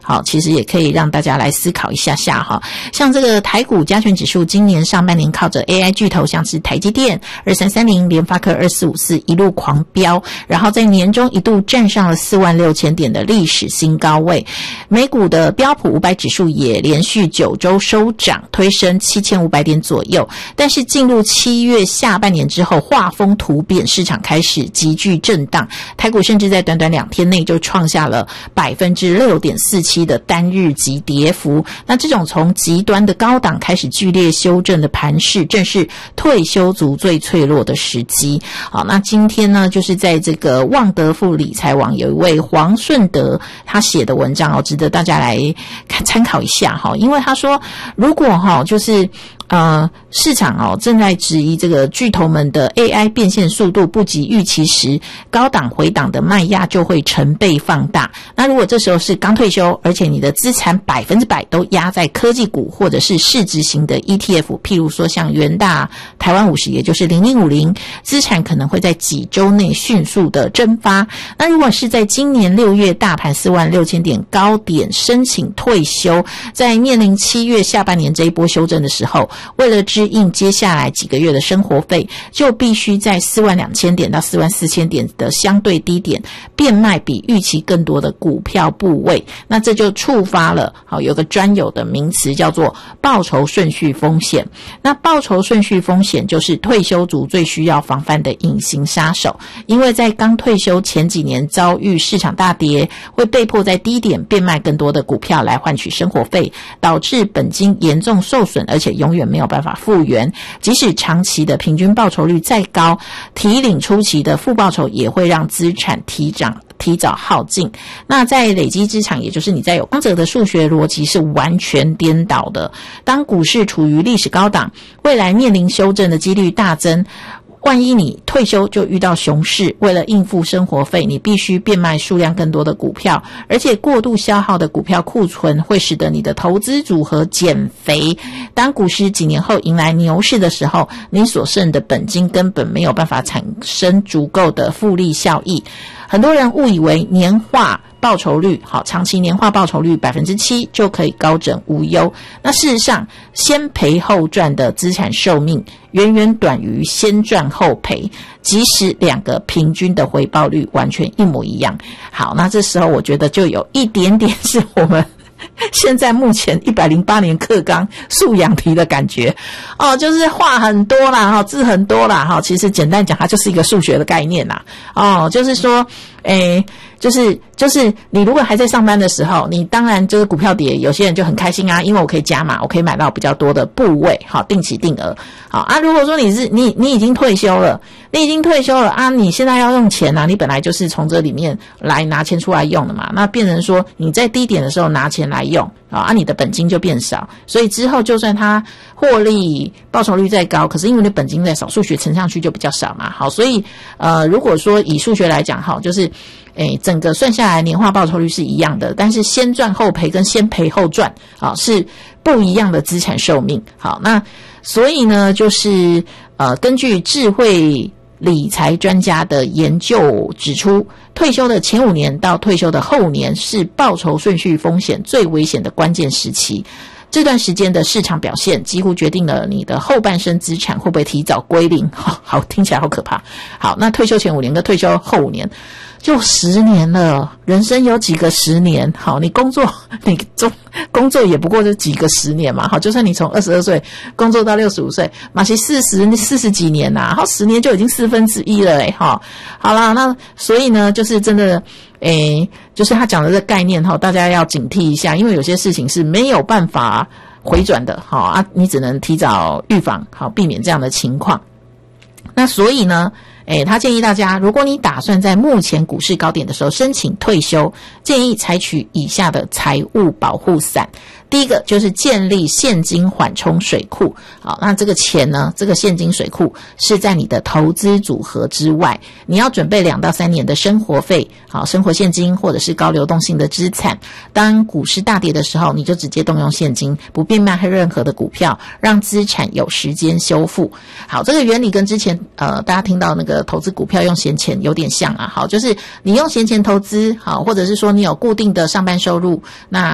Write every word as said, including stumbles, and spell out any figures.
好，其实也可以让大家来思考一下下哈。像这个台股加权指数今年上半年靠着 A I 巨头像是台积电二三三零、联发科二四五四一路狂飙，然后在年中一度站上了四万六千点的历史新高位。美股的标普五百指数也连续九周收涨，推升七千五百点左右。但是进入七月下半年之后，画风突变，市场开始急剧震荡，台股甚至在短短两天内就创下了百分之六点四七的单日级跌幅。那这种从极端的高档开始剧烈修正的盘势，正是退休族最脆弱的时机。好，那今天呢，就是在这个旺德富理财网有一位黄顺德他写的文章哦，值得大家来看参考一下哈。因为他说，如果哈就是呃市场哦正在质疑这个巨头们的 A I 变现速度不及预期时，高档回档的卖压就会成倍放大。那如果这时候是刚退休，而且你的资产百分之百都压在科技股或者是市值型的 E T F， 譬如说像元大台湾五十，也就是零零五零，资产可能会在几周内迅速的蒸发。那如果是在今年六月大盘四万六千点高点申请退休，在面临七月下半年这一波修正的时候，为了支应接下来几个月的生活费，就必须在四万两千点到四万四千点的相对低点变卖比预期更多的股票部位。那这就触发了好有个专有的名词叫做报酬顺序风险。那报酬顺序风险就是退休族最需要防范的隐形杀手，因为在刚退休前几年遭遇市场大跌，会被迫在低点变卖更多的股票来换取生活费，导致本金严重受损，而且永远没有办法复原。即使长期的平均报酬率再高，提领初期的负报酬也会让资产提涨提早耗尽。那在累积资产，也就是你在有光者的数学逻辑是完全颠倒的。当股市处于历史高档，未来面临修正的几率大增。万一你退休就遇到熊市，为了应付生活费，你必须变卖数量更多的股票，而且过度消耗的股票库存会使得你的投资组合减肥。当股市几年后迎来牛市的时候，你所剩的本金根本没有办法产生足够的复利效益。很多人误以为年化报酬率好，长期年化报酬率 百分之七 就可以高枕无忧。那事实上，先赔后赚的资产寿命远远短于先赚后赔，即使两个平均的回报率完全一模一样。好，那这时候我觉得就有一点点是我们现在目前一百零八年课纲素养题的感觉哦，就是话很多啦哈，字很多啦哈，其实简单讲它就是一个数学的概念啦哦，就是说诶就是就是你如果还在上班的时候，你当然这个股票跌，有些人就很开心啊，因为我可以加码，我可以买到比较多的部位，好，定期定额。好啊，如果说你是你你已经退休了，你已经退休了啊，你现在要用钱啊，你本来就是从这里面来拿钱出来用的嘛，那变成说你在低点的时候拿钱来用啊，你的本金就变少，所以之后就算它获利报酬率再高，可是因为你本金在少，数学乘上去就比较少嘛。好，所以呃，如果说以数学来讲，好，就是诶，整个算下来年化报酬率是一样的，但是先赚后赔跟先赔后赚啊是不一样的资产寿命。好，那所以呢，就是呃，根据智慧理财专家的研究指出，退休的前五年到退休的后年是报酬顺序风险最危险的关键时期。这段时间的市场表现几乎决定了你的后半生资产会不会提早归零。好，好，听起来好可怕。好，那退休前五年跟退休后五年就十年了，人生有几个十年？好，你工作你中工作也不过是几个十年嘛。好，就算你从二十二岁工作到六十五岁，马其四十四十几年呐、啊，好，十年就已经四分之一了诶。好，好啦，那所以呢，就是真的。诶，就是他讲的这个概念哈，大家要警惕一下，因为有些事情是没有办法回转的，好啊，你只能提早预防，好，避免这样的情况。那所以呢，诶，他建议大家，如果你打算在目前股市高点的时候申请退休，建议采取以下的财务保护伞。第一个就是建立现金缓冲水库。好，那这个钱呢，这个现金水库是在你的投资组合之外，你要准备两到三年的生活费，好，生活现金或者是高流动性的资产。当股市大跌的时候，你就直接动用现金，不变卖任何的股票，让资产有时间修复。好，这个原理跟之前呃大家听到那个投资股票用闲钱有点像啊。好，就是你用闲钱投资，好，或者是说你有固定的上班收入，那